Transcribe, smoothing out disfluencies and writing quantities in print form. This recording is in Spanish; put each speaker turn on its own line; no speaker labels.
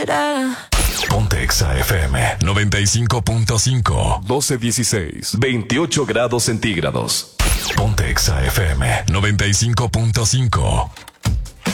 Ponte Exa FM 95.5.
12:16. 28 grados centígrados.
Ponte Exa FM 95.5.